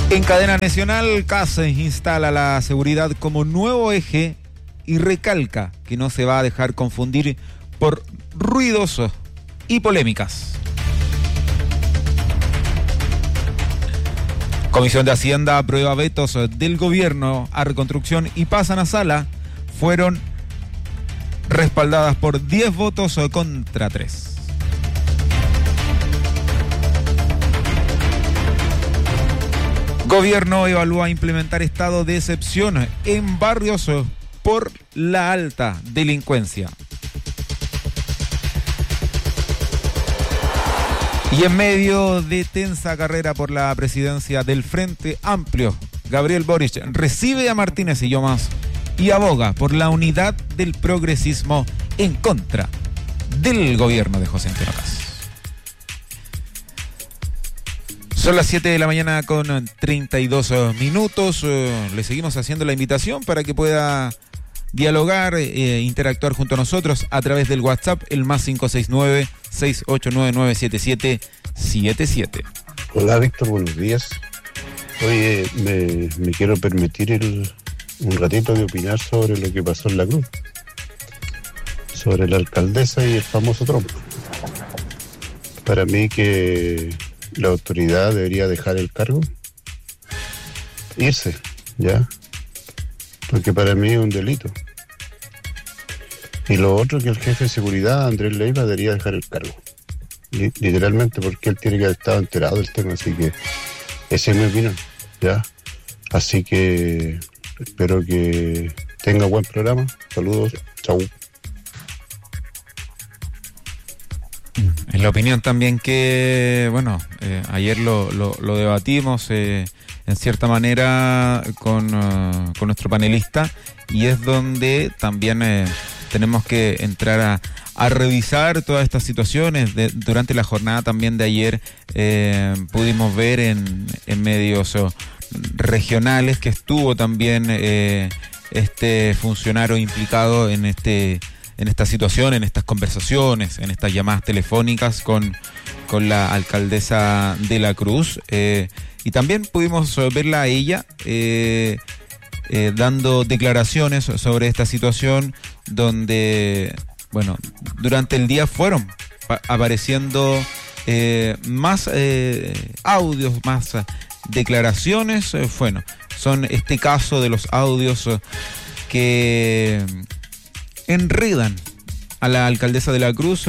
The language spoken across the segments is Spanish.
En cadena nacional, CAS instala la seguridad como nuevo eje y recalca que no se va a dejar confundir por ruidos y polémicas. Comisión de Hacienda aprueba vetos del gobierno a reconstrucción y pasan a sala. Fueron respaldadas por 10 votos contra 3. Gobierno evalúa implementar estado de excepción en barrios por la alta delincuencia. Y en medio de tensa carrera por la presidencia del Frente Amplio, Gabriel Boric recibe a Martínez y Llomas y aboga por la unidad del progresismo en contra del gobierno de José Antonio Kast. Son las 7 de la mañana con 32 minutos. Le seguimos haciendo la invitación para que pueda dialogar, interactuar junto a nosotros a través del WhatsApp, el más 569-6899-7777. Hola Víctor, buenos días. Oye, me quiero permitir un ratito de opinar sobre lo que pasó en La Cruz, sobre la alcaldesa y el famoso trompo. Para mí que la autoridad debería dejar el cargo, irse, ¿ya? Porque para mí es un delito. Y lo otro, que el jefe de seguridad, Andrés Leiva, debería dejar el cargo. Literalmente, porque él tiene que haber estado enterado del tema, así que ese es mi opinión, ¿ya? Así que espero que tenga buen programa. Saludos, chau. En la opinión también que, bueno, ayer lo debatimos en cierta manera con nuestro panelista, y es donde también tenemos que entrar a revisar todas estas situaciones. Durante la jornada también de ayer pudimos ver en medios regionales que estuvo también este funcionario implicado en esta situación, en estas conversaciones, en estas llamadas telefónicas con la alcaldesa de La Cruz. Y también pudimos verla a ella dando declaraciones sobre esta situación, donde, bueno, durante el día fueron apareciendo más audios, más declaraciones. Bueno, son este caso de los audios que enredan a la alcaldesa de La Cruz,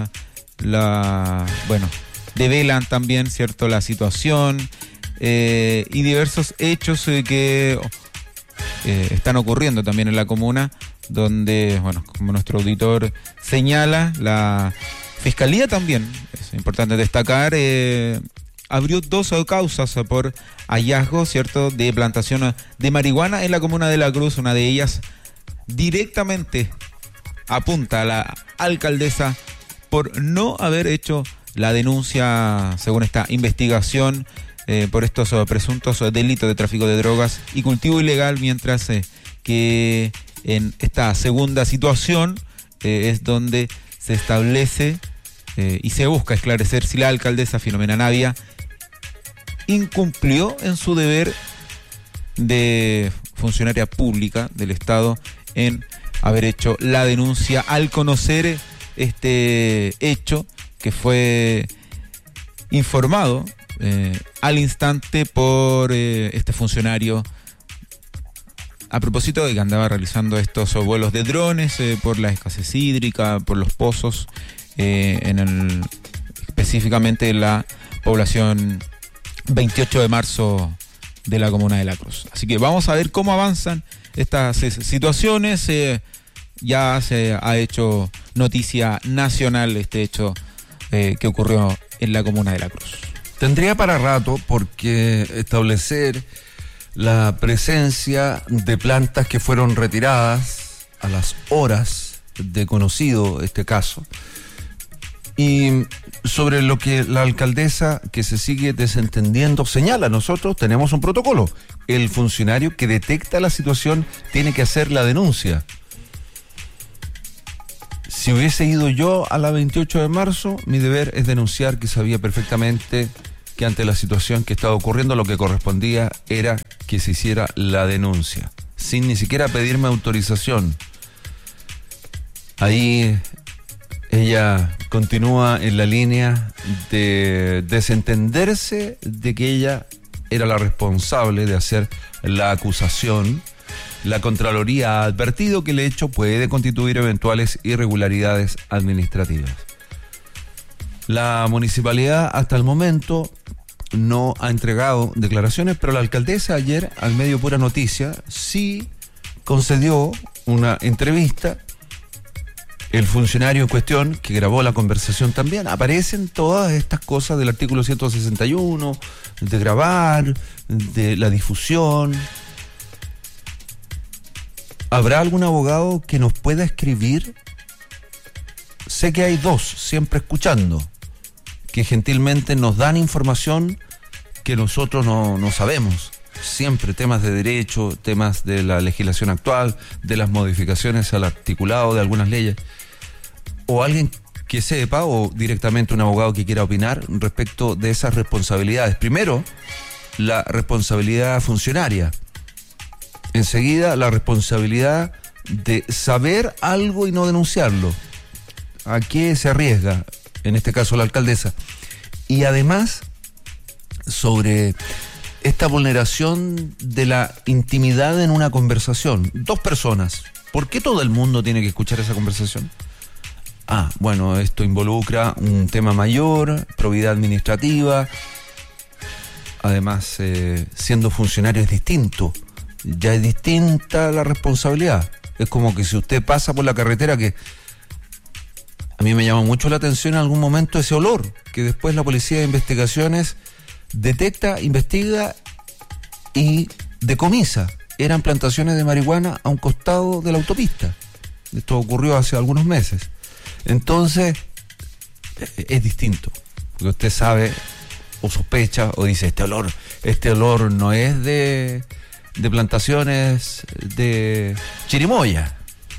develan también, ¿cierto?, la situación y diversos hechos que están ocurriendo también en la comuna, donde, bueno, como nuestro auditor señala, la Fiscalía también, es importante destacar, abrió 2 causas por hallazgo, ¿cierto?, de plantación de marihuana en la comuna de La Cruz. Una de ellas directamente apunta a la alcaldesa por no haber hecho la denuncia, según esta investigación, por estos presuntos delitos de tráfico de drogas y cultivo ilegal, mientras que en esta segunda situación es donde se establece y se busca esclarecer si la alcaldesa Filomena Navia incumplió en su deber de funcionaria pública del Estado en haber hecho la denuncia al conocer este hecho que fue informado al instante por este funcionario, a propósito de que andaba realizando estos vuelos de drones por la escasez hídrica, por los pozos, específicamente en la población 28 de marzo de la comuna de La Cruz. Así que vamos a ver cómo avanzan estas situaciones. Ya se ha hecho noticia nacional este hecho que ocurrió en la comuna de La Cruz. Tendría para rato, porque establecer la presencia de plantas que fueron retiradas a las horas de conocido este caso, y sobre lo que la alcaldesa, que se sigue desentendiendo, señala: nosotros tenemos un protocolo, el funcionario que detecta la situación tiene que hacer la denuncia. Si hubiese ido yo a la 28 de marzo, mi deber es denunciar que sabía perfectamente que ante la situación que estaba ocurriendo lo que correspondía era que se hiciera la denuncia, sin ni siquiera pedirme autorización. Ahí ella continúa en la línea de desentenderse de que ella era la responsable de hacer la acusación. La Contraloría ha advertido que el hecho puede constituir eventuales irregularidades administrativas. La municipalidad hasta el momento no ha entregado declaraciones, pero la alcaldesa ayer al medio Pura Noticia sí concedió una entrevista. El funcionario en cuestión que grabó la conversación también. Aparecen todas estas cosas del artículo 161, de grabar, de la difusión. ¿Habrá algún abogado que nos pueda escribir? Sé que hay dos, siempre escuchando, que gentilmente nos dan información que nosotros no sabemos. Siempre temas de derecho, temas de la legislación actual, de las modificaciones al articulado de algunas leyes. O alguien que sepa, o directamente un abogado que quiera opinar respecto de esas responsabilidades. Primero, la responsabilidad funcionaria. Enseguida, la responsabilidad de saber algo y no denunciarlo. ¿A qué se arriesga? En este caso, la alcaldesa. Y además, sobre esta vulneración de la intimidad en una conversación. Dos personas. ¿Por qué todo el mundo tiene que escuchar esa conversación? Bueno, esto involucra un tema mayor, probidad administrativa. Además, siendo funcionario es distinto. Ya es distinta la responsabilidad. Es como que si usted pasa por la carretera, que a mí me llama mucho la atención en algún momento ese olor, que después la Policía de Investigaciones detecta, investiga y decomisa. Eran plantaciones de marihuana a un costado de la autopista. Esto ocurrió hace algunos meses. Entonces, es distinto, porque usted sabe o sospecha o dice, este olor no es de plantaciones de chirimoya.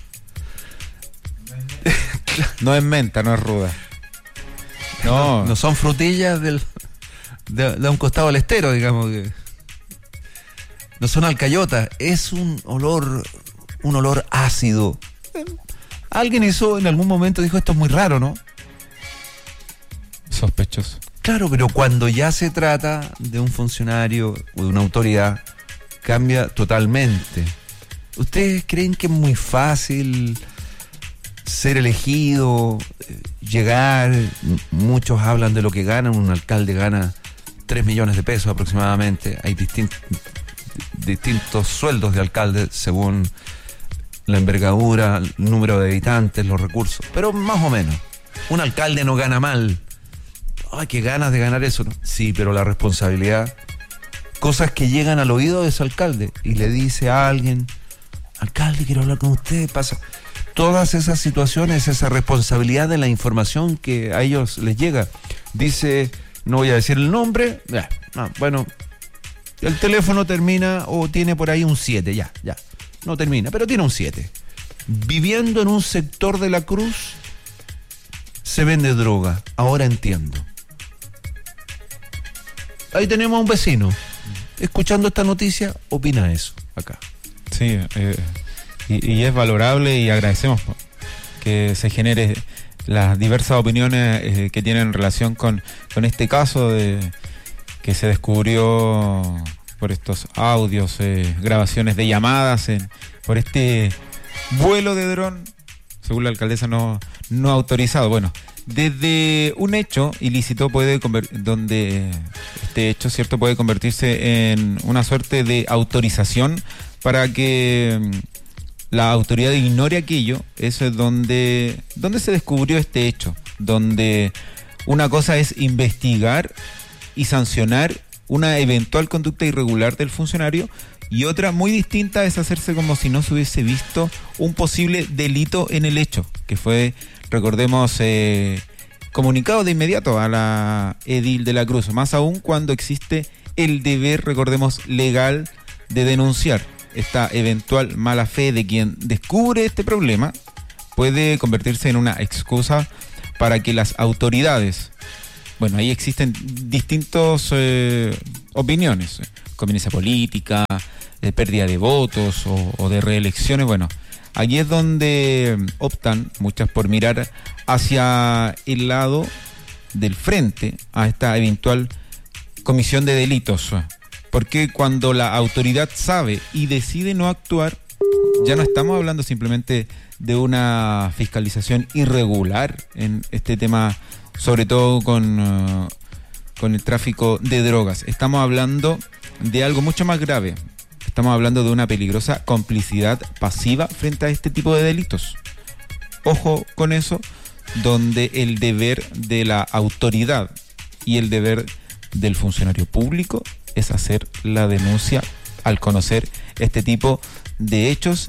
No es menta, no es ruda. No son frutillas de un costado del estero, digamos. Que no son alcayotas, es un olor ácido. Alguien en algún momento dijo, esto es muy raro, ¿no? Sospechoso. Claro, pero cuando ya se trata de un funcionario o de una autoridad, cambia totalmente. ¿Ustedes creen que es muy fácil ser elegido, llegar? Muchos hablan de lo que ganan. Un alcalde gana 3 millones de pesos aproximadamente. Hay distintos sueldos de alcalde según la envergadura, el número de habitantes, los recursos, pero más o menos. Un alcalde no gana mal. Ay, qué ganas de ganar eso, ¿no? Sí, pero la responsabilidad, cosas que llegan al oído de ese alcalde y le dice a alguien, alcalde, quiero hablar con usted, pasa. Todas esas situaciones, esa responsabilidad de la información que a ellos les llega. Dice, no voy a decir el nombre, bueno, el teléfono termina o tiene por ahí un 7, ya. No termina, pero tiene un 7. Viviendo en un sector de la Cruz, se vende droga. Ahora entiendo. Ahí tenemos a un vecino. Escuchando esta noticia, opina eso acá. Sí, y es valorable y agradecemos que se genere las diversas opiniones que tienen relación con este caso que se descubrió por estos audios, grabaciones de llamadas, por este vuelo de dron, según la alcaldesa no autorizado. Bueno, desde un hecho ilícito donde este hecho, cierto, puede convertirse en una suerte de autorización para que la autoridad ignore aquello. Eso es donde se descubrió este hecho, donde una cosa es investigar y sancionar una eventual conducta irregular del funcionario, y otra muy distinta es hacerse como si no se hubiese visto un posible delito en el hecho, que fue, recordemos, comunicado de inmediato a la edil de la Cruz, más aún cuando existe el deber, recordemos, legal de denunciar. Esta eventual mala fe de quien descubre este problema puede convertirse en una excusa para que las autoridades bueno, ahí existen distintas opiniones, conveniencia política, pérdida de votos o de reelecciones. Bueno, aquí es donde optan muchas por mirar hacia el lado del frente a esta eventual comisión de delitos, porque cuando la autoridad sabe y decide no actuar, ya no estamos hablando simplemente de una fiscalización irregular en este tema, sobre todo con el tráfico de drogas. Estamos hablando de algo mucho más grave. Estamos hablando de una peligrosa complicidad pasiva frente a este tipo de delitos. Ojo con eso, donde el deber de la autoridad y el deber del funcionario público es hacer la denuncia al conocer este tipo de hechos,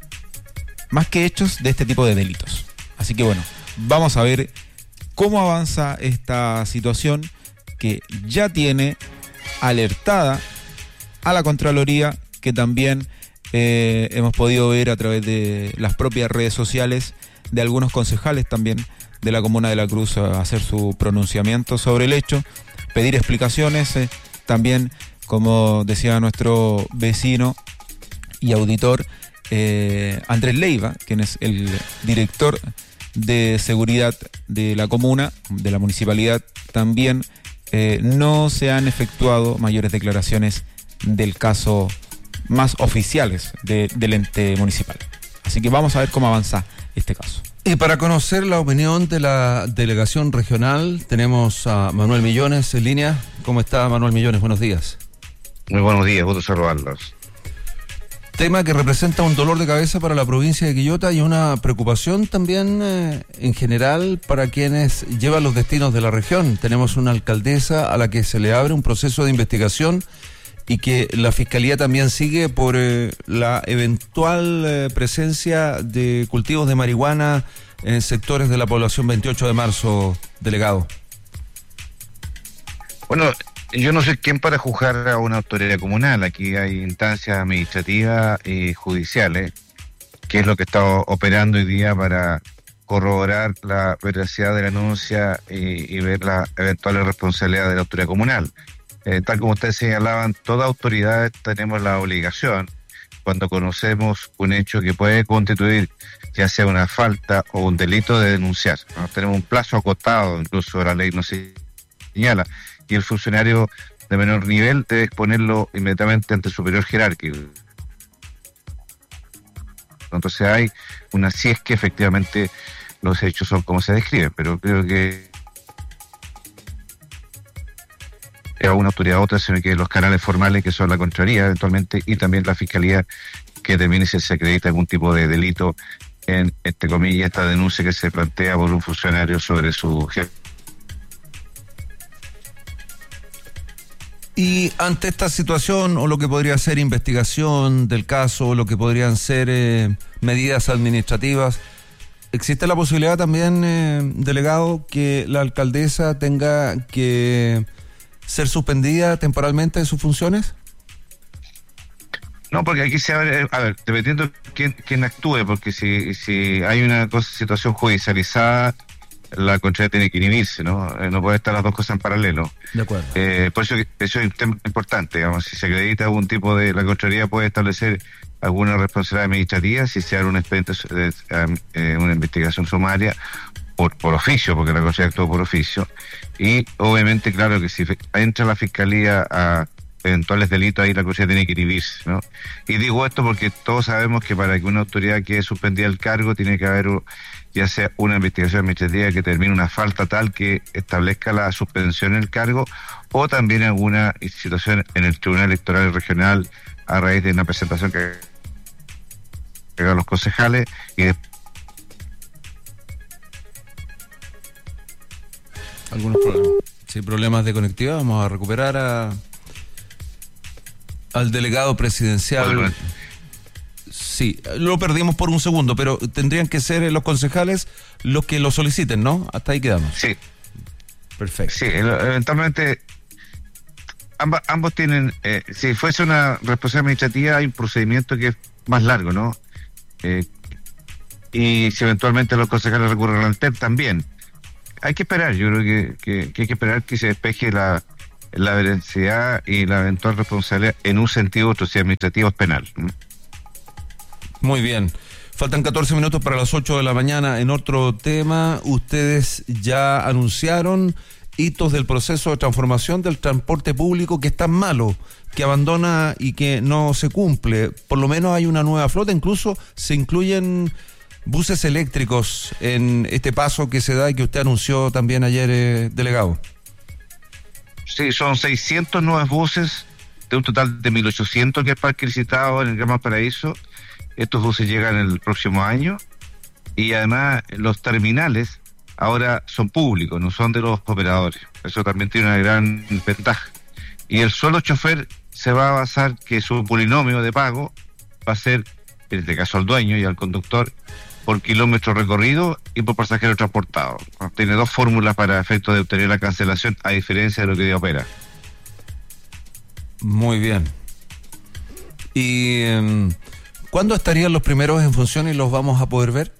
más que hechos, de este tipo de delitos. Así que bueno, vamos a ver cómo avanza esta situación que ya tiene alertada a la Contraloría, que también hemos podido ver a través de las propias redes sociales de algunos concejales también de la Comuna de La Cruz a hacer su pronunciamiento sobre el hecho, pedir explicaciones, también, como decía nuestro vecino y auditor Andrés Leiva, quien es el director de seguridad de la comuna, de la municipalidad, también no se han efectuado mayores declaraciones del caso más oficiales del ente municipal. Así que vamos a ver cómo avanza este caso. Y para conocer la opinión de la delegación regional, tenemos a Manuel Millones en línea. ¿Cómo está, Manuel Millones? Buenos días. Muy buenos días, gusto saludarlos. Tema que representa un dolor de cabeza para la provincia de Quillota y una preocupación también en general para quienes llevan los destinos de la región. Tenemos una alcaldesa a la que se le abre un proceso de investigación y que la Fiscalía también sigue por la eventual presencia de cultivos de marihuana en sectores de la población 28 de marzo, delegado. Bueno, yo no sé quién para juzgar a una autoridad comunal. Aquí hay instancias administrativas y judiciales, que es lo que está operando hoy día para corroborar la veracidad de la denuncia y ver la eventual responsabilidad de la autoridad comunal. Tal como ustedes señalaban, todas autoridades tenemos la obligación, cuando conocemos un hecho que puede constituir ya sea una falta o un delito, de denunciar, ¿no? Tenemos un plazo acotado, incluso la ley nos señala, y el funcionario de menor nivel debe exponerlo inmediatamente ante el superior jerárquico. Entonces hay una, si es que efectivamente los hechos son como se describen, pero creo que a una autoridad a otra, sino que los canales formales, que son la Contraloría eventualmente, y también la Fiscalía, que determine si se acredita algún tipo de delito en, entre comillas, esta denuncia que se plantea por un funcionario sobre su jefe. Y ante esta situación, o lo que podría ser investigación del caso, o lo que podrían ser medidas administrativas, ¿existe la posibilidad también, delegado, que la alcaldesa tenga que ser suspendida temporalmente de sus funciones? No, porque aquí se abre, a ver, dependiendo quién actúe, porque si hay una situación judicializada, la Contraloría tiene que inhibirse, ¿no? No puede estar las dos cosas en paralelo. De acuerdo. Por eso es un tema importante, digamos, si se acredita algún tipo de, la Contraloría puede establecer alguna responsabilidad administrativa si se abre un expediente, una investigación sumaria por oficio, porque la Contraloría actuó por oficio, y obviamente, claro, que si entra la Fiscalía a eventuales delitos, ahí la Contraloría tiene que inhibirse, ¿no? Y digo esto porque todos sabemos que para que una autoridad quede suspendida del cargo tiene que haber ya sea una investigación administrativa que termine una falta tal que establezca la suspensión del cargo, o también alguna situación en el Tribunal Electoral Regional a raíz de una presentación que hagan los concejales y después. Algunos problemas. Sí, problemas de conectividad. Vamos a recuperar al delegado presidencial. Bueno, sí, lo perdimos por un segundo, pero tendrían que ser los concejales los que lo soliciten, ¿no? Hasta ahí quedamos. Sí. Perfecto. Sí, eventualmente ambos tienen, si fuese una responsabilidad administrativa hay un procedimiento que es más largo, ¿no? Y si eventualmente los concejales recurren al TER también. hay que esperar, yo creo que hay que esperar que se despeje la veracidad y la eventual responsabilidad en un sentido u otro, si administrativo o penal. Muy bien. Faltan 14 minutos para las 8 de la mañana. En otro tema, ustedes ya anunciaron hitos del proceso de transformación del transporte público que es tan malo, que abandona y que no se cumple. Por lo menos hay una nueva flota, incluso se incluyen buses eléctricos en este paso que se da y que usted anunció también ayer, delegado. Sí, son 600 nuevos buses de un total de 1.800 que el parque licitado en el Gran Valparaíso. Estos buses llegan el próximo año y además los terminales ahora son públicos, no son de los operadores. Eso también tiene una gran ventaja. Y el sueldo chofer se va a basar que su polinomio de pago va a ser, en este caso al dueño y al conductor, por kilómetro recorrido y por pasajero transportado. Tiene dos fórmulas para efectos de obtener la cancelación, a diferencia de lo que opera. Muy bien. ¿Y cuándo estarían los primeros en función y los vamos a poder ver?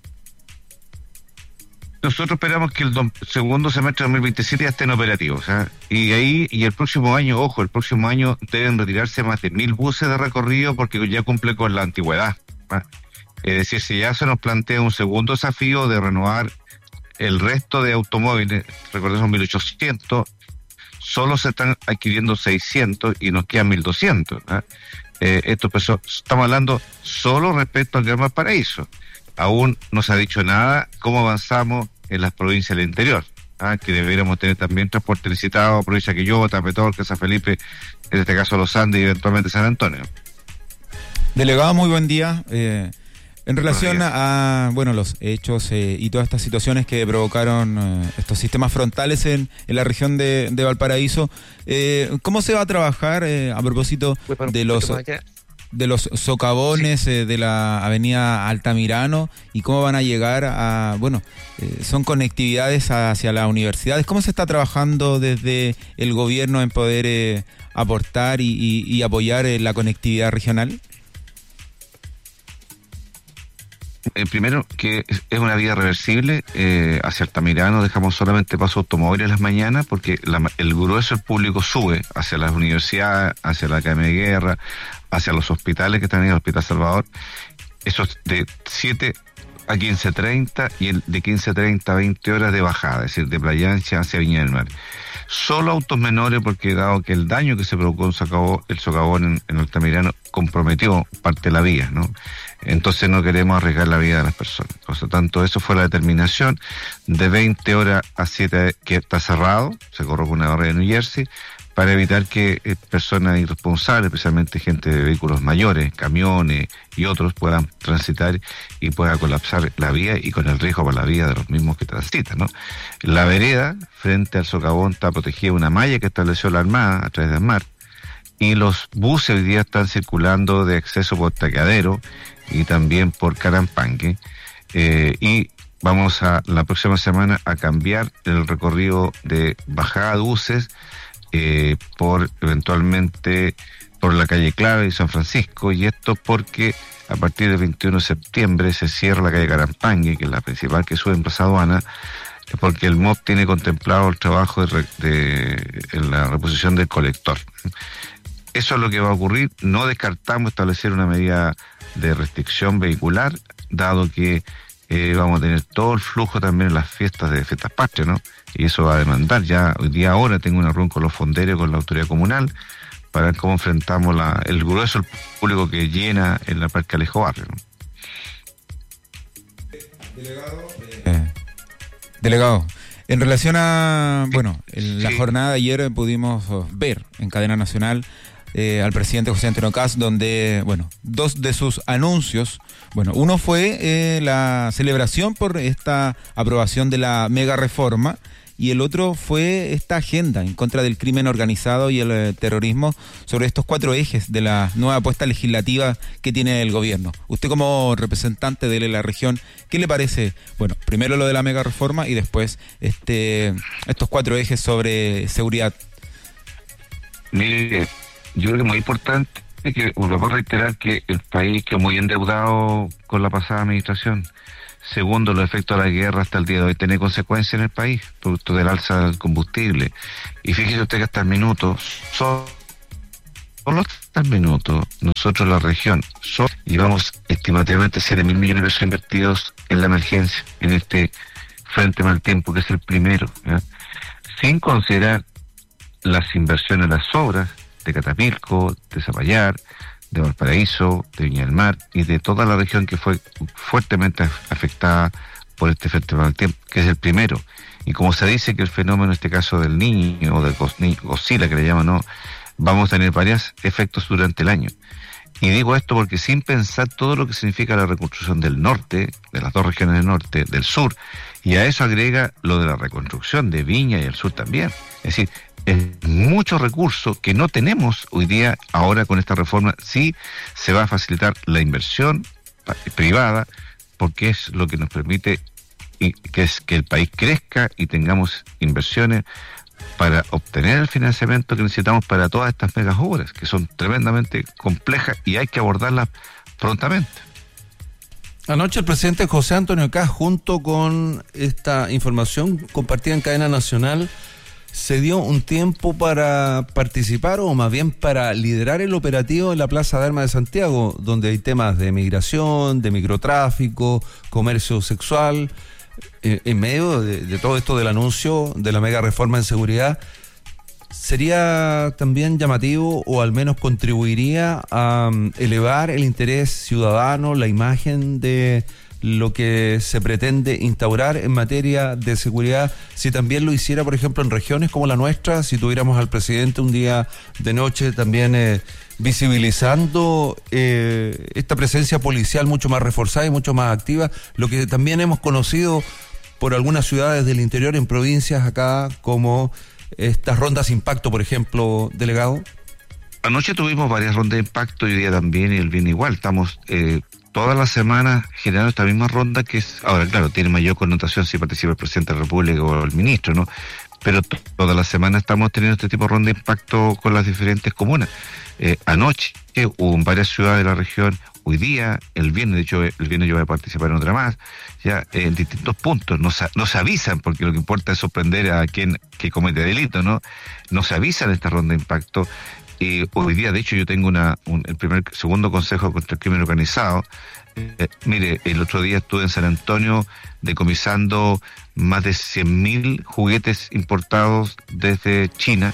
Nosotros esperamos que el segundo semestre de 2027 ya estén operativos, ¿eh? Y el próximo año, ojo, el próximo año deben retirarse más de 1.000 buses de recorrido porque ya cumple con la antigüedad, ¿eh? Es decir, si ya se nos plantea un segundo desafío de renovar el resto de automóviles, recordemos 1.800, solo se están adquiriendo 600 y nos quedan 1.200, ¿eh? Estamos hablando solo respecto al Gran Valparaíso. Aún no se ha dicho nada cómo avanzamos en las provincias del interior, que deberíamos tener también transporte licitado, provincia de Quillota, Petorca, San Felipe, en este caso Los Andes y eventualmente San Antonio. Delegado, muy buen día. En relación a los hechos y todas estas situaciones que provocaron estos sistemas frontales en la región de Valparaíso, ¿cómo se va a trabajar a propósito de los socavones de la avenida Altamirano y cómo van a llegar a, son conectividades hacia las universidades? ¿Cómo se está trabajando desde el gobierno en poder aportar y apoyar la conectividad regional? Primero, que es una vía reversible. Hacia Altamirano dejamos solamente paso automóviles en las mañanas porque el grueso del público sube hacia las universidades, hacia la Academia de Guerra, hacia los hospitales que están en el Hospital Salvador. Eso es de 7 a 15:30 y de 15:30 a 20 horas de bajada, es decir, de Playa Ancha hacia Viña del Mar. Solo autos menores, porque dado que el daño que se provocó el socavón en Altamirano comprometió parte de la vía, ¿no? Entonces no queremos arriesgar la vida de las personas. Por lo tanto, eso fue la determinación de 20 horas a 7, que está cerrado, se corrogó una barrera de New Jersey, para evitar que personas irresponsables, especialmente gente de vehículos mayores, camiones y otros, puedan transitar y pueda colapsar la vía y con el riesgo para la vida de los mismos que transitan, ¿no? La vereda, frente al socavón, está protegida una malla que estableció la Armada a través del mar, y los buses hoy día están circulando de acceso por Taqueadero y también por Carampangue, y vamos la próxima semana a cambiar el recorrido de bajada de buses eventualmente por la calle Clave y San Francisco, y esto porque a partir del 21 de septiembre se cierra la calle Carampangue, que es la principal que sube en Plaza Aduana, porque el MOP tiene contemplado el trabajo en la reposición del colector. Eso es lo que va a ocurrir. No descartamos establecer una medida de restricción vehicular, dado que vamos a tener todo el flujo también en las fiestas patrias, ¿no? Y eso va a demandar. Ya hoy día ahora tengo una reunión con los fonderos, con la autoridad comunal, para ver cómo enfrentamos el grueso del público que llena en la Parque Alejo Barrio, ¿no? Delegado, en relación a, en la jornada de ayer pudimos ver en cadena nacional al presidente José Antonio Kast, donde, dos de sus anuncios, uno fue la celebración por esta aprobación de la mega reforma, y el otro fue esta agenda en contra del crimen organizado y el terrorismo, sobre estos 4 ejes de la nueva apuesta legislativa que tiene el gobierno. Usted, como representante de la región, ¿qué le parece? Primero lo de la mega reforma y después estos 4 ejes sobre seguridad. Mire, yo creo que es muy importante que, vuelvo a reiterar, que el país quedó muy endeudado con la pasada administración. Segundo, los efectos de la guerra hasta el día de hoy tienen consecuencias en el país, producto del alza del combustible. Y fíjese usted que hasta el minuto, solo hasta el minuto, nosotros la región, llevamos estimativamente 7.000 millones de pesos invertidos en la emergencia, en este frente mal tiempo, que es el primero, ¿ya? Sin considerar las inversiones, las obras de Catapilco, de Zapallar, de Valparaíso, de Viña del Mar y de toda la región que fue fuertemente afectada por este frente mal tiempo, que es el primero. Y como se dice que el fenómeno, en este caso del Niño o del Godzilla, que le llaman, ¿no?, vamos a tener varios efectos durante el año. Y digo esto porque sin pensar todo lo que significa la reconstrucción del norte, de las dos regiones del norte, del sur, y a eso agrega lo de la reconstrucción de Viña y el sur también. Es decir, es mucho recurso que no tenemos hoy día. Ahora con esta reforma sí se va a facilitar la inversión privada, porque es lo que nos permite que es que el país crezca y tengamos inversiones para obtener el financiamiento que necesitamos para todas estas megas obras, que son tremendamente complejas y hay que abordarlas prontamente. Anoche el presidente José Antonio Kast, junto con esta información compartida en cadena nacional, se dio un tiempo para participar, o más bien para liderar el operativo en la Plaza de Armas de Santiago, donde hay temas de migración, de microtráfico, comercio sexual. En medio de todo esto del anuncio de la mega reforma en seguridad, ¿sería también llamativo o al menos contribuiría a elevar el interés ciudadano, la imagen de lo que se pretende instaurar en materia de seguridad, si también lo hiciera, por ejemplo, en regiones como la nuestra, si tuviéramos al presidente un día de noche también visibilizando esta presencia policial mucho más reforzada y mucho más activa, lo que también hemos conocido por algunas ciudades del interior, en provincias acá, como estas rondas impacto, por ejemplo, delegado? Anoche tuvimos varias rondas de impacto, y hoy día también, y el bien igual. Estamos todas las semanas generando esta misma ronda, que es, ahora claro, tiene mayor connotación si participa el presidente de la República o el ministro, ¿no? Pero todas las semanas estamos teniendo este tipo de ronda de impacto con las diferentes comunas. Anoche hubo en varias ciudades de la región, hoy día, el viernes, de hecho el viernes yo voy a participar en otra más, ya en distintos puntos, no se avisan, porque lo que importa es sorprender a quien que comete delito, ¿no? No se avisan esta ronda de impacto. Hoy día, de hecho, yo tengo el segundo consejo contra el crimen organizado. Mire, el otro día estuve en San Antonio decomisando más de 100.000 juguetes importados desde China,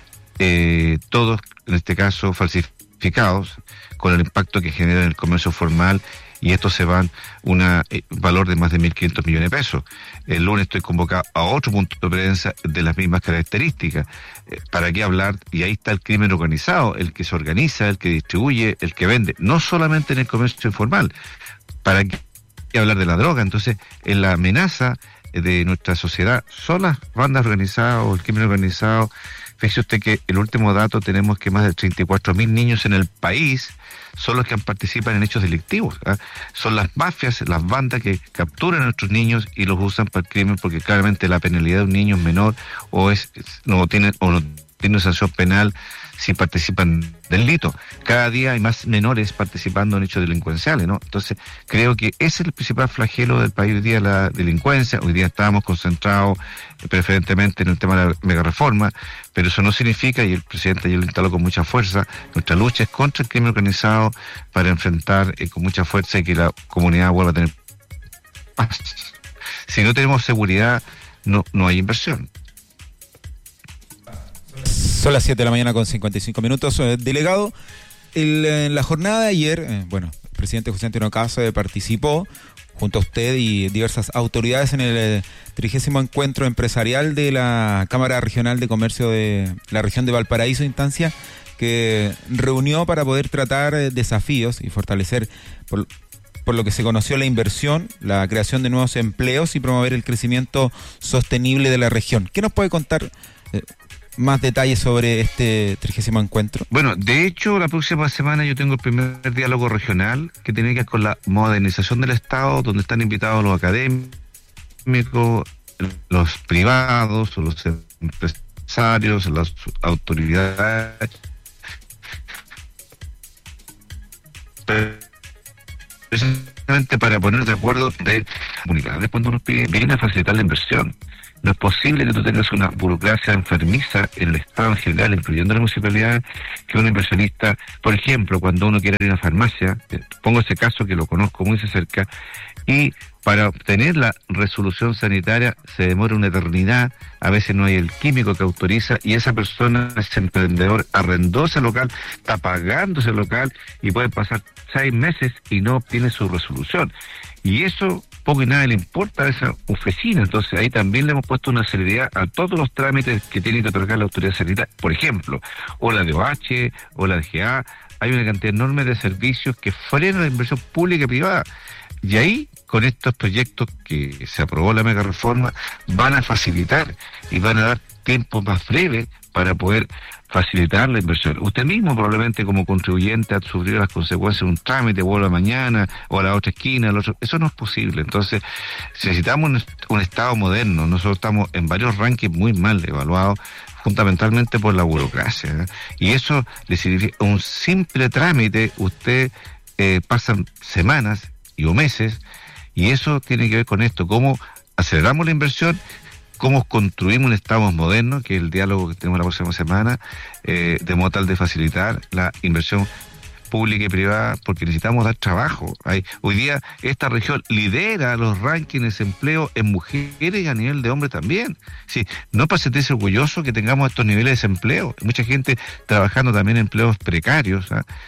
todos, en este caso, falsificados, con el impacto que genera en el comercio formal, y estos se van un valor de más de 1.500 millones de pesos. El lunes estoy convocado a otro punto de prensa de las mismas características. ¿Para qué hablar? Y ahí está el crimen organizado, el que se organiza, el que distribuye, el que vende, no solamente en el comercio informal. ¿Para qué hablar de la droga? Entonces, en la amenaza de nuestra sociedad son las bandas organizadas o el crimen organizado. Fíjese usted que el último dato tenemos que más de 34.000 niños en el país son los que participan en hechos delictivos, ¿eh? Son las mafias, las bandas que capturan a nuestros niños y los usan para el crimen, porque claramente la penalidad de un niño es menor o no tiene sanción penal si participan del delito. Cada día hay más menores participando en hechos delincuenciales, ¿no? Entonces, creo que ese es el principal flagelo del país hoy día, la delincuencia. Hoy día estábamos concentrados preferentemente en el tema de la megareforma, pero eso no significa, y el presidente ayer lo instaló con mucha fuerza, nuestra lucha es contra el crimen organizado para enfrentar con mucha fuerza y que la comunidad vuelva a tener paz. Si no tenemos seguridad, no hay inversión. Son las 7 de la mañana con 55 minutos. Delegado, en la jornada de ayer, el presidente José Antonio Kast participó junto a usted y diversas autoridades en el 30º encuentro empresarial de la Cámara Regional de Comercio de la región de Valparaíso, instancia que reunió para poder tratar desafíos y fortalecer, por lo que se conoció, la inversión, la creación de nuevos empleos y promover el crecimiento sostenible de la región. ¿Qué nos puede contar más detalles sobre este 30º encuentro? Bueno, de hecho, la próxima semana yo tengo el primer diálogo regional que tiene que ver con la modernización del Estado, donde están invitados los académicos, los privados, los empresarios, las autoridades. precisamente para poner de acuerdo de comunidades cuando nos piden, viene a facilitar la inversión. No es posible que tú tengas una burocracia enfermiza en el Estado en general, incluyendo la municipalidad, que un inversionista, por ejemplo, cuando uno quiere ir a una farmacia, pongo ese caso que lo conozco muy de cerca, y para obtener la resolución sanitaria se demora una eternidad, a veces no hay el químico que autoriza, y esa persona, ese emprendedor, arrendó ese local, está pagando ese local, y puede pasar 6 meses y no obtiene su resolución. Y eso poco y nada le importa a esa oficina. Entonces ahí también le hemos puesto una celeridad a todos los trámites que tiene que otorgar la autoridad sanitaria, por ejemplo, o la de OH, o la de GA. Hay una cantidad enorme de servicios que frenan la inversión pública y privada. Y ahí, con estos proyectos que se aprobó la mega reforma, van a facilitar y van a dar tiempos más breves para poder facilitar la inversión. Usted mismo probablemente como contribuyente ha sufrido las consecuencias de un trámite, vuelve mañana o a la otra esquina, eso no es posible. Entonces necesitamos un Estado moderno. Nosotros estamos en varios rankings muy mal evaluados, fundamentalmente por la burocracia, ¿eh? Y eso le significa un simple trámite, usted pasan semanas o meses, y eso tiene que ver con esto, cómo aceleramos la inversión, cómo construimos un Estado moderno, que es el diálogo que tenemos la próxima semana, de modo tal de facilitar la inversión pública y privada, porque necesitamos dar trabajo. Hoy día esta región lidera los rankings de desempleo en mujeres y a nivel de hombres también. Sí, no para sentirse orgulloso que tengamos estos niveles de desempleo. Hay mucha gente trabajando también en empleos precarios,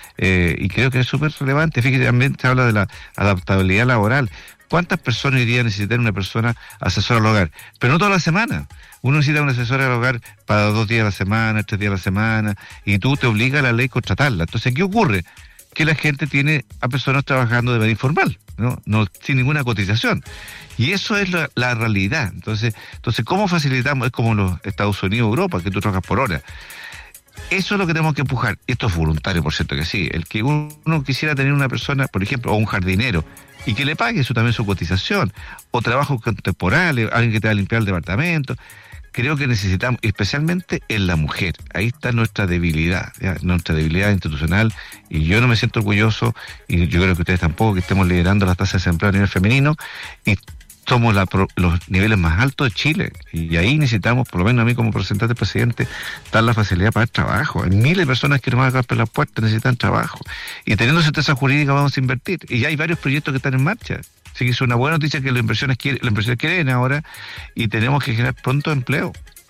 y creo que es súper relevante. Fíjate, también se habla de la adaptabilidad laboral. ¿Cuántas personas hoy día necesitan una persona asesora al hogar? Pero no toda la semana. Uno necesita una asesora al hogar para 2 días a la semana, 3 días a la semana, y tú te obliga a la ley a contratarla. Entonces, ¿qué ocurre? Que la gente tiene a personas trabajando de manera informal, no sin ninguna cotización. Y eso es la realidad. Entonces, ¿cómo facilitamos? Es como los Estados Unidos, Europa, que tú trabajas por hora. Eso es lo que tenemos que empujar. Esto es voluntario, por cierto que sí. El que uno quisiera tener una persona, por ejemplo, o un jardinero, y que le pague también su cotización, o trabajos contemporáneos, alguien que te va a limpiar el departamento. Creo que necesitamos, especialmente en la mujer, ahí está nuestra debilidad, nuestra debilidad institucional, y yo no me siento orgulloso, y yo creo que ustedes tampoco, que estemos liderando las tasas de desempleo a nivel femenino, y somos los niveles más altos de Chile, y ahí necesitamos, por lo menos a mí como representante del presidente, dar la facilidad para el trabajo. Hay miles de personas que no van a golpear las puertas, necesitan trabajo, y teniendo certeza jurídica vamos a invertir, y ya hay varios proyectos que están en marcha. Así que es una buena noticia que las inversiones quieren ahora, y tenemos que generar pronto empleo.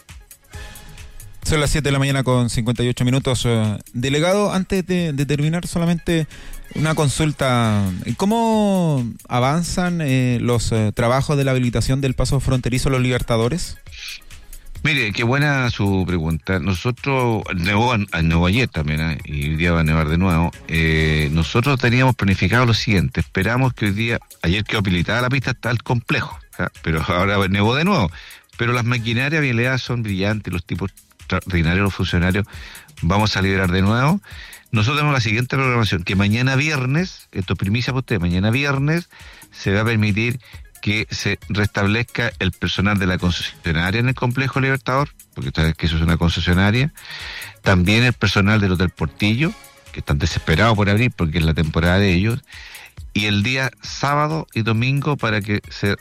Son las 7 de la mañana con 58 minutos. Delegado, antes de terminar, solamente una consulta. ¿Cómo avanzan los trabajos de la habilitación del paso fronterizo a los Libertadores? Mire, qué buena su pregunta. Nosotros, nevó ayer también, y hoy día va a nevar de nuevo. Nosotros teníamos planificado lo siguiente: esperamos que ayer quedó habilitada la pista hasta el complejo, pero ahora nevó de nuevo. Pero las maquinarias vialidad son brillantes, los tipos extraordinarios, los funcionarios, vamos a liberar de nuevo. Nosotros tenemos la siguiente programación, que mañana viernes, esto es primicia para usted, mañana viernes se va a permitir que se restablezca el personal de la concesionaria en el complejo Libertador, porque sabes que eso es una concesionaria, también el personal del Hotel Portillo, que están desesperados por abrir porque es la temporada de ellos, y el día sábado y domingo para que se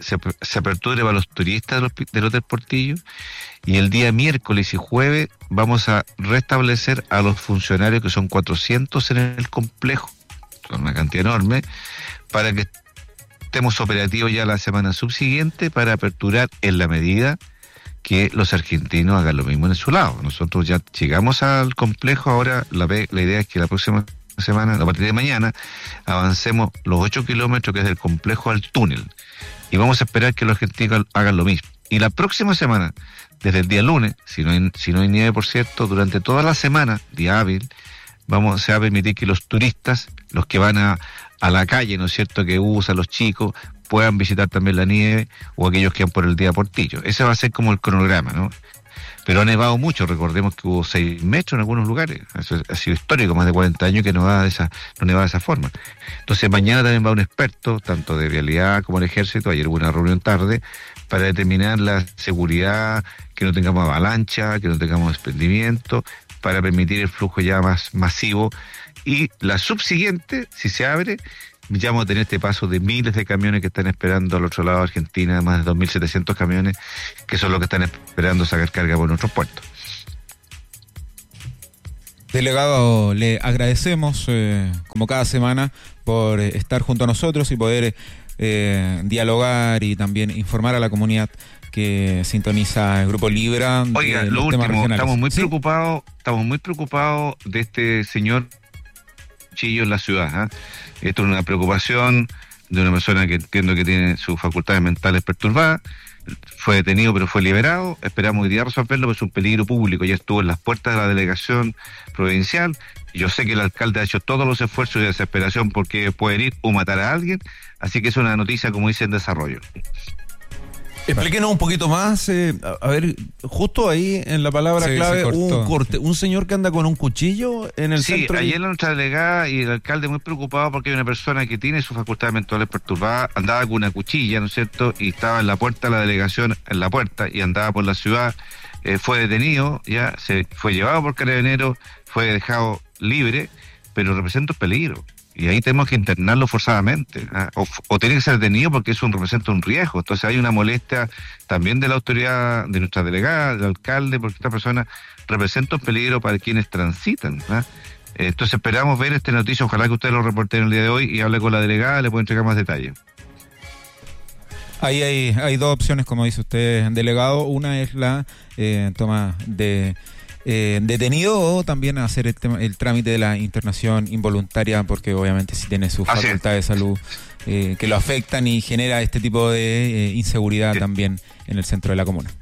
aperture para los turistas del Hotel Portillo, y el día miércoles y jueves vamos a restablecer a los funcionarios, que son 400 en el complejo, son una cantidad enorme, para que estemos operativos ya la semana subsiguiente para aperturar en la medida que los argentinos hagan lo mismo en su lado. Nosotros ya llegamos al complejo, ahora la idea es que la próxima semana, a partir de mañana, avancemos los 8 kilómetros que es del complejo al túnel, y vamos a esperar que los argentinos hagan lo mismo. Y la próxima semana, desde el día lunes, si no hay nieve, por cierto, durante toda la semana, día hábil, se va a permitir que los turistas, los que van a la calle, ¿no es cierto?, que usan los chicos, puedan visitar también la nieve, o aquellos que van por el día Portillo. Ese va a ser como el cronograma, ¿no? Pero ha nevado mucho, recordemos que hubo 6 metros en algunos lugares, eso ha sido histórico, más de 40 años que no nevaba de esa forma. Entonces mañana también va un experto, tanto de vialidad como del ejército, ayer hubo una reunión tarde, para determinar la seguridad, que no tengamos avalancha, que no tengamos desprendimiento, para permitir el flujo ya más masivo. Y la subsiguiente, si se abre, ya vamos a tener este paso de miles de camiones que están esperando al otro lado de Argentina, más de 2.700 camiones, que son los que están esperando sacar carga por nuestros puertos. Delegado, le agradecemos como cada semana por estar junto a nosotros y poder dialogar y también informar a la comunidad que sintoniza el Grupo Libra. Oiga, lo último, estamos muy preocupados de este señor Chillo en la ciudad. Esto es una preocupación de una persona que entiendo que tiene sus facultades mentales perturbadas. Fue detenido pero fue liberado. Esperamos hoy día resolverlo, porque es un peligro público. Ya estuvo en las puertas de la delegación provincial. Yo sé que el alcalde ha hecho todos los esfuerzos de desesperación porque pueden ir o matar a alguien. Así que es una noticia, como dice, en desarrollo. Explíquenos un poquito más, a ver, justo ahí en la palabra clave, un señor que anda con un cuchillo en el centro. Sí, ayer nuestra delegada y el alcalde muy preocupado porque hay una persona que tiene sus facultades mentales perturbadas, andaba con una cuchilla, ¿no es cierto?, y estaba en la puerta de la delegación, en la puerta, y andaba por la ciudad, fue detenido, ya se fue llevado por Carabineros, fue dejado libre, pero representa un peligro. Y ahí tenemos que internarlo forzadamente, o tiene que ser detenido porque eso representa un riesgo. Entonces hay una molestia también de la autoridad, de nuestra delegada, del alcalde, porque esta persona representa un peligro para quienes transitan. Entonces esperamos ver esta noticia, ojalá que ustedes lo reporten el día de hoy y hable con la delegada, le pueden entregar más detalles. Ahí hay dos opciones, como dice usted, delegado. Una es la toma de detenido, o también hacer el trámite de la internación involuntaria, porque obviamente si tiene su facultad de salud que lo afectan y genera este tipo de inseguridad también en el centro de la comuna.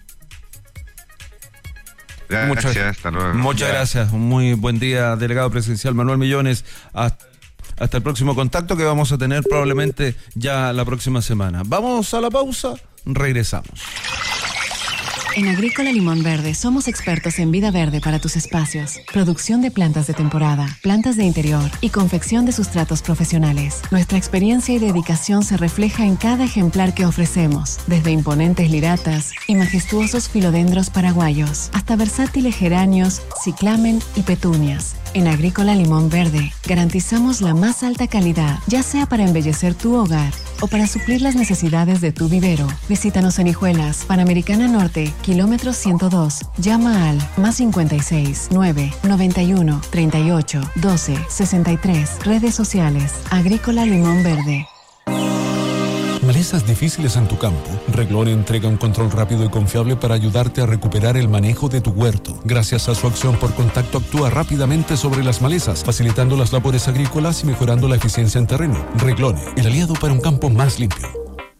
Gracias, hasta luego. Muchas gracias, un muy buen día, delegado presidencial Manuel Millones. Hasta el próximo contacto que vamos a tener probablemente ya la próxima semana. Vamos a la pausa, regresamos. En Agrícola Limón Verde somos expertos en vida verde para tus espacios, producción de plantas de temporada, plantas de interior y confección de sustratos profesionales. Nuestra experiencia y dedicación se refleja en cada ejemplar que ofrecemos, desde imponentes liratas y majestuosos filodendros paraguayos, hasta versátiles geranios, ciclamen y petunias. En Agrícola Limón Verde garantizamos la más alta calidad, ya sea para embellecer tu hogar o para suplir las necesidades de tu vivero. Visítanos en Hijuelas, Panamericana Norte, kilómetro 102. Llama al +56 9 91 38 12 63. Redes sociales. Agrícola Limón Verde. Malezas difíciles en tu campo. Reglone entrega un control rápido y confiable para ayudarte a recuperar el manejo de tu huerto. Gracias a su acción por contacto actúa rápidamente sobre las malezas, facilitando las labores agrícolas y mejorando la eficiencia en terreno. Reglone, el aliado para un campo más limpio.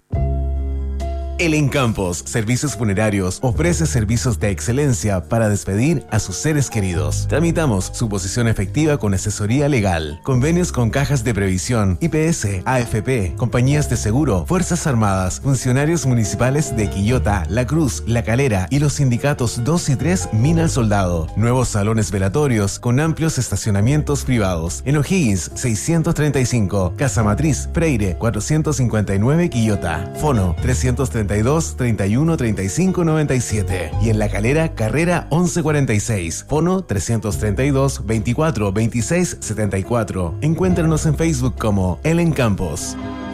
El Encampos Servicios Funerarios ofrece servicios de excelencia para despedir a sus seres queridos. Tramitamos su posición efectiva con asesoría legal, convenios con cajas de previsión, IPS, AFP, compañías de seguro, Fuerzas Armadas, funcionarios municipales de Quillota, La Cruz, La Calera y los sindicatos 2 y 3 Mina al Soldado. Nuevos salones velatorios con amplios estacionamientos privados. En O'Higgins 635, Casa Matriz, Freire 459 Quillota. Fono 332 31 35 97 y en La Calera, Carrera 1146, Fono 332 24 26 74. Encuéntranos en Facebook como El Encampos.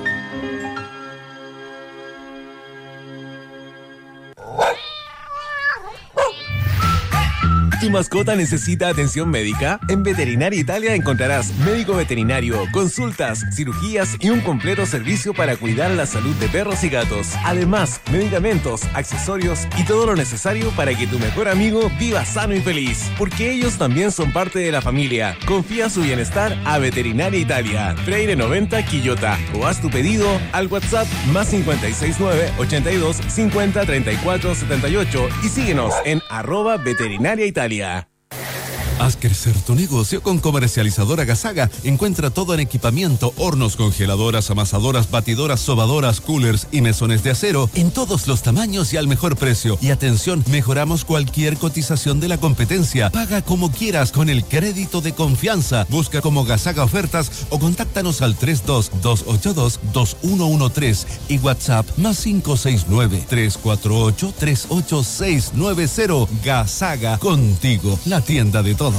¿Tu mascota necesita atención médica? En Veterinaria Italia encontrarás médico veterinario, consultas, cirugías y un completo servicio para cuidar la salud de perros y gatos. Además, medicamentos, accesorios y todo lo necesario para que tu mejor amigo viva sano y feliz. Porque ellos también son parte de la familia. Confía su bienestar a Veterinaria Italia, Freire 90 Quillota, o haz tu pedido al WhatsApp +569 82 50 34 78 y síguenos en @Veterinaria Italia. Haz crecer tu negocio con Comercializadora Gasaga. Encuentra todo en equipamiento, hornos, congeladoras, amasadoras, batidoras, sobadoras, coolers y mesones de acero en todos los tamaños y al mejor precio. Y atención, mejoramos cualquier cotización de la competencia. Paga como quieras con el crédito de confianza. Busca como Gasaga Ofertas o contáctanos al 32-282-2113 y WhatsApp +569 348 38690. Gasaga, contigo, la tienda de todos.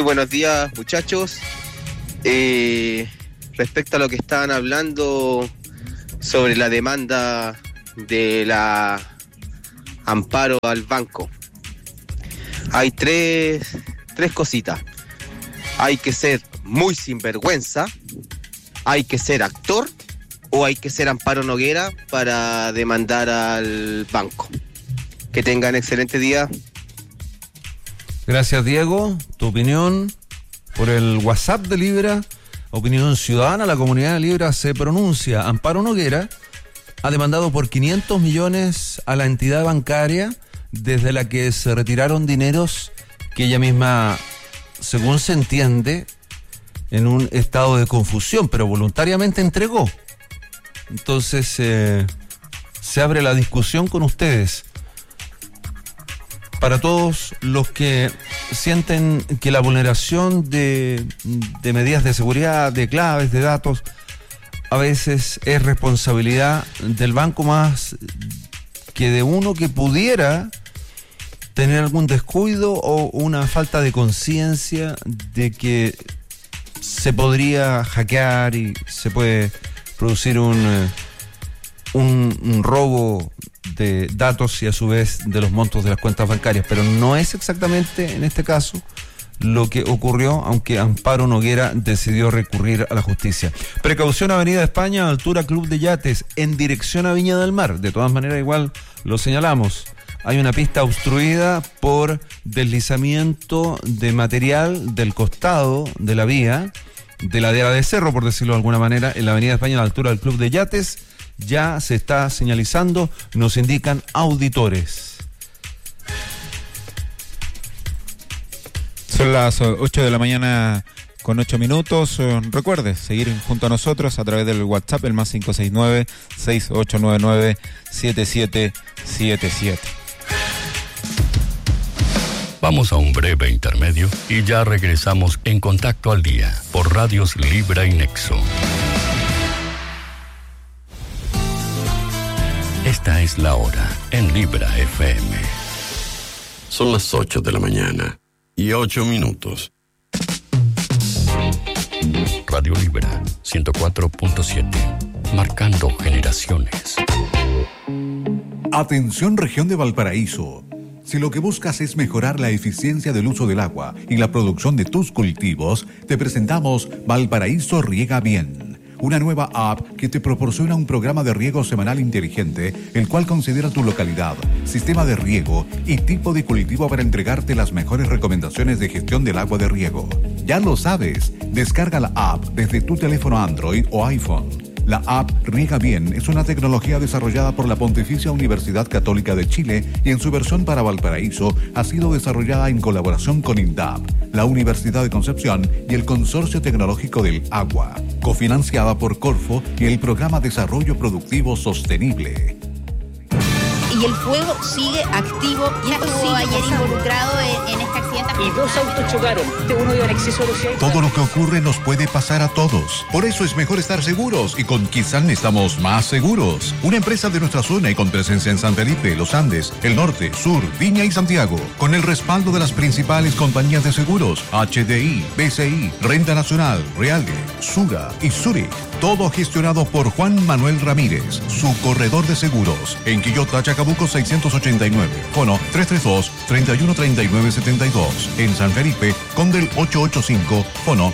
buenos días, muchachos. Respecto a lo que estaban hablando sobre la demanda de la amparo al banco, hay tres cositas. Hay que ser muy sinvergüenza, hay que ser actor o hay que ser Amparo Noguera para demandar al banco. Que tengan excelente día. Gracias, Diego. Tu opinión por el WhatsApp de Libra, opinión ciudadana. La comunidad de Libra se pronuncia. Amparo Noguera ha demandado por 500 millones a la entidad bancaria desde la que se retiraron dineros que ella misma, según se entiende, en un estado de confusión, pero voluntariamente entregó. Entonces se abre la discusión con ustedes. Para todos los que sienten que la vulneración de medidas de seguridad, de claves, de datos, a veces es responsabilidad del banco más que de uno que pudiera tener algún descuido o una falta de conciencia de que se podría hackear y se puede producir un robo de datos y a su vez de los montos de las cuentas bancarias, pero no es exactamente en este caso lo que ocurrió, aunque Amparo Noguera decidió recurrir a la justicia. Precaución, Avenida España, altura Club de Yates, en dirección a Viña del Mar. De todas maneras, igual lo señalamos, hay una pista obstruida por deslizamiento de material del costado de la vía, de ladera de cerro, por decirlo de alguna manera, en la Avenida España, a la altura del Club de Yates. Ya se está señalizando, nos indican auditores. Son las 8 de la mañana con 8 minutos. Recuerde seguir junto a nosotros a través del WhatsApp, el más 569-6899-7777. Vamos a un breve intermedio y ya regresamos en Contacto al Día por Radios Libra y Nexo. Esta es la hora en Libra FM. Son las 8 de la mañana y 8 minutos. Radio Libra 104.7, marcando generaciones. Atención, región de Valparaíso. Si lo que buscas es mejorar la eficiencia del uso del agua y la producción de tus cultivos, te presentamos Valparaíso Riega Bien, una nueva app que te proporciona un programa de riego semanal inteligente, el cual considera tu localidad, sistema de riego y tipo de cultivo para entregarte las mejores recomendaciones de gestión del agua de riego. Ya lo sabes, descarga la app desde tu teléfono Android o iPhone. La app Riega Bien es una tecnología desarrollada por la Pontificia Universidad Católica de Chile y en su versión para Valparaíso ha sido desarrollada en colaboración con INDAP, la Universidad de Concepción y el Consorcio Tecnológico del Agua, cofinanciada por Corfo y el Programa Desarrollo Productivo Sostenible. Y el fuego sigue activo. Ya estuvo ayer involucrado en este accidente. Y 2 autos chocaron. Uno iba en exceso de velocidad. Todo lo que ocurre nos puede pasar a todos. Por eso es mejor estar seguros. Y con Kizan estamos más seguros. Una empresa de nuestra zona y con presencia en San Felipe, Los Andes, el Norte, Sur, Viña y Santiago. Con el respaldo de las principales compañías de seguros: HDI, BCI, Renta Nacional, Realge, Sura y Zurich. Todo gestionado por Juan Manuel Ramírez, su corredor de seguros. En Quillota, Chacabuco 689. Fono 332-313972. En San Felipe, Condel 885. Fono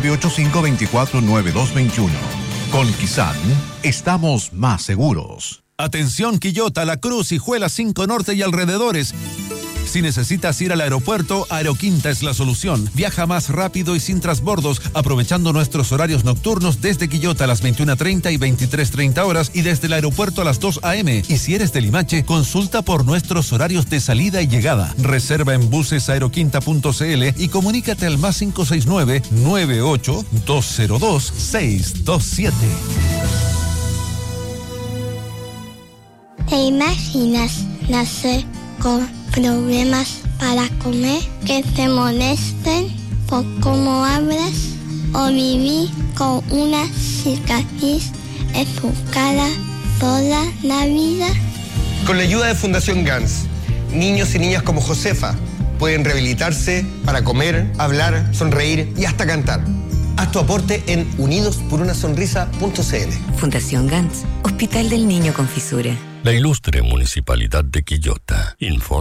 985-249221. Con Kizan, estamos más seguros. Atención, Quillota, La Cruz, Hijuela, 5 Norte y alrededores. Si necesitas ir al aeropuerto, Aeroquinta es la solución. Viaja más rápido y sin transbordos, aprovechando nuestros horarios nocturnos desde Quillota a las 21:30 y 23:30 horas y desde el aeropuerto a las 2 a.m. Y si eres de Limache, consulta por nuestros horarios de salida y llegada. Reserva en busesaeroquinta.cl y comunícate al más 569-98-202-627. ¿Te imaginas nacer con problemas para comer, que te molesten por cómo hablas o vivir con una cicatriz en tu cara toda la vida? Con la ayuda de Fundación GANS, niños y niñas como Josefa pueden rehabilitarse para comer, hablar, sonreír y hasta cantar. Haz tu aporte en unidosporunasonrisa.cl. Fundación Gantz, Hospital del Niño con Fisura. La ilustre Municipalidad de Quillota informa.